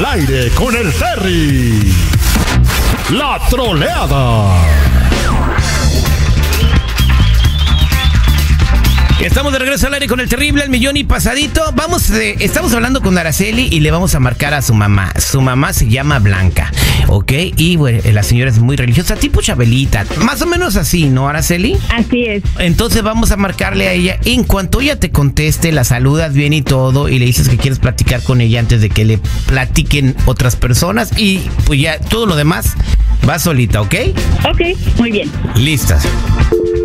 Al aire con el Terry. La troleada. Estamos de regreso al aire con el terrible, el millón y pasadito. Estamos hablando con Araceli y le vamos a marcar a su mamá. Su mamá se llama Blanca, ¿ok? Y bueno, la señora es muy religiosa, tipo Chabelita. Más o menos así, ¿no, Araceli? Así es. Entonces vamos a marcarle a ella. En cuanto ella te conteste, la saludas bien y todo, y le dices que quieres platicar con ella antes de que le platiquen otras personas. Y pues ya todo lo demás va solita, ¿ok? Ok, muy bien. Listas.